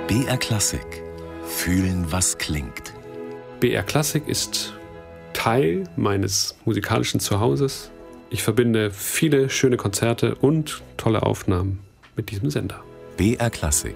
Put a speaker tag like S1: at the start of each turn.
S1: BR Klassik. Fühlen, was klingt.
S2: BR Klassik ist Teil meines musikalischen Zuhauses. Ich verbinde viele schöne Konzerte und tolle Aufnahmen mit diesem Sender.
S1: BR Klassik,